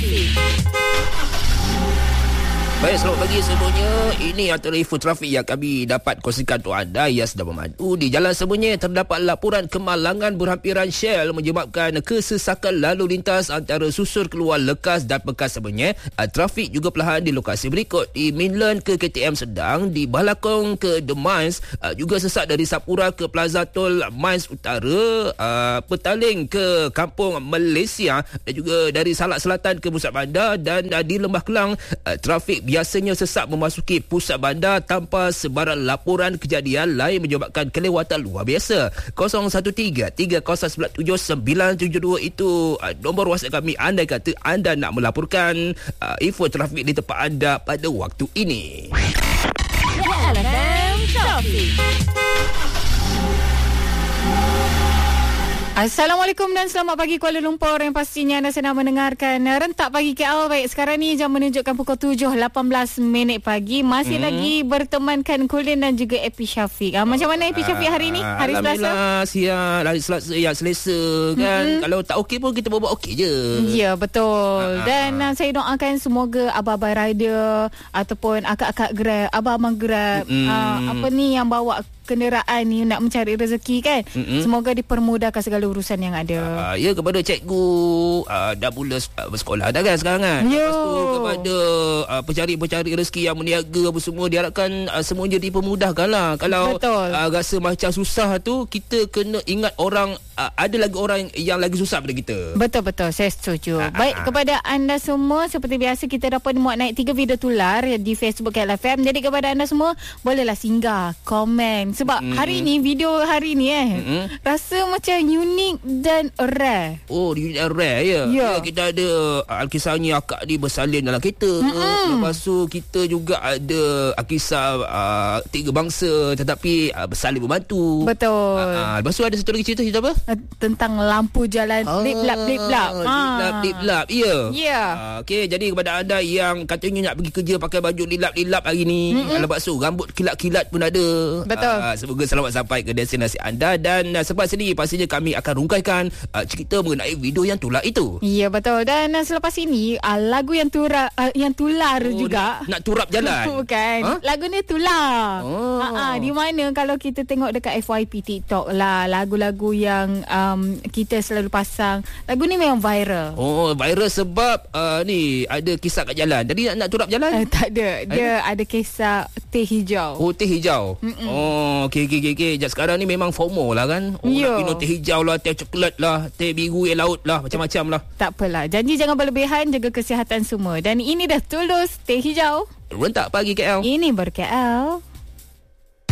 Trafik. Baik, selamat pagi semuanya. Ini antara info trafik yang kami dapat kongsikan untuk anda yang sedang memandu di jalan semuanya. Terdapat laporan kemalangan berhampiran Shell menyebabkan kesesakan lalu lintas antara susur keluar Lekas dan Pekas semuanya. Trafik juga perlahan di lokasi berikut. Di Mainland ke KTM sedang, di Balakong ke The Mines, juga sesak dari Sapura ke Plaza Tol Mines Utara, Petaling ke Kampung Malaysia dan juga dari Salak Selatan ke Pusat Bandar, dan di Lembah Kelang trafik biasanya sesak memasuki pusat bandar tanpa sebarang laporan kejadian lain menyebabkan kelewatan luar biasa. 013-3097-972 itu nombor WhatsApp kami. Anda kata anda nak melaporkan info trafik di tempat anda pada waktu ini. LFM Trafik. Assalamualaikum dan selamat pagi Kuala Lumpur, yang pastinya anda sedang mendengarkan Rentak Pagi KL. Baik, sekarang ni jam menunjukkan pukul 7.18 pagi. Masih lagi bertemankan Kulin dan juga Epi Syafiq. Macam mana Epi Syafiq hari ni? Hari Selasa? Siang, hari Selasa yang selesa kan. Kalau tak okey pun kita buat okey je. Ya, betul. Dan saya doakan semoga abang-abang rider ataupun akak-akak Grab, abang-abang Grab, apa ni yang bawa kenderaan ni nak mencari rezeki kan, semoga dipermudahkan segala urusan yang ada. Ya, kepada cikgu dah mula bersekolah dah kan sekarang kan. Lepas tu kepada pencari-pencari rezeki yang meniaga apa semua, diharapkan semuanya dipermudahkan lah. Kalau rasa macam susah tu, kita kena ingat orang, ada lagi orang yang lagi susah daripada kita. Betul-betul, saya setuju. Baik, kepada anda semua, seperti biasa kita dapat muat naik 3 video tular di Facebook KLFM. Jadi kepada anda semua, bolehlah singgah, komen. Sebab hari ni, video hari ni rasa macam unik dan rare. Oh, unik dan rare ya. Kita ada kisahnya akak ni bersalin dalam kereta. Lepas tu kita juga ada kisah 3 bangsa tetapi bersalin membantu. Betul. Lepas tu ada satu lagi cerita apa? Tentang lampu jalan lip-lap. Lip-lap, ya. Okey, jadi kepada anda yang katanya nak pergi kerja pakai baju lip-lap hari ni, lepas tu rambut kilat-kilat pun ada. Betul. Semoga selamat sampai ke destinasi anda. Dan sebab sini pastinya kami akan rungkaikan cerita mengenai video yang tular itu. Ya, betul. Dan selepas ini lagu yang tular juga. Nak turap jalan. Bukan. Lagu ni tular. Di mana kalau kita tengok dekat FYP TikTok lah, lagu-lagu yang kita selalu pasang, lagu ni memang viral. Viral sebab ni ada kisah kat jalan. Jadi nak turap jalan? Tak ada. Dia ada kisah teh hijau. Teh hijau. Okey. Sekarang ni memang FOMO lah kan. Nak minum teh hijau lah, teh coklat lah, teh biru air laut lah, macam-macam lah. Tak apalah. Janji jangan berlebihan, jaga kesihatan semua. Dan ini dah Tulus Teh Hijau. Rentak Pagi KL. Ini ber KL.